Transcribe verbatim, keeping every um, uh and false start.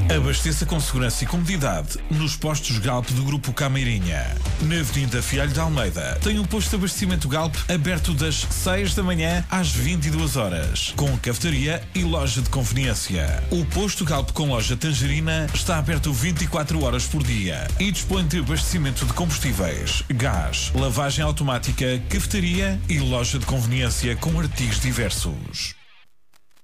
Abasteça com segurança e comodidade nos postos Galp do Grupo Cameirinha. Na Avenida Fialho de Almeida tem um posto de abastecimento Galp aberto das seis da manhã às vinte e duas horas, com cafetaria e loja de conveniência. O posto Galp com loja Tangerina está aberto vinte e quatro horas por dia e dispõe de abastecimento de combustíveis, gás, lavagem automática, cafetaria e loja de conveniência com artigos diversos.